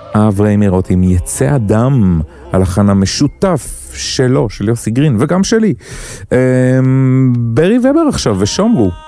אברהם מירות עם יצא אדם, הלחן המשותף שלו, של יוסי גרין, וגם שלי. ברי ובר עכשיו, ושומרו.